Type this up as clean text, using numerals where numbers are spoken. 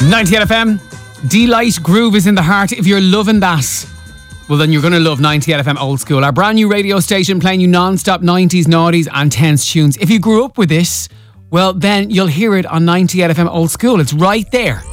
90 FM. Delight Groove is in the heart. If you're loving that, well then you're going to love 90 FM Old School. Our brand new radio station playing you non-stop 90s, noughties and 10s tunes. If you grew up with this, well then you'll hear it on 90 FM Old School. It's right there.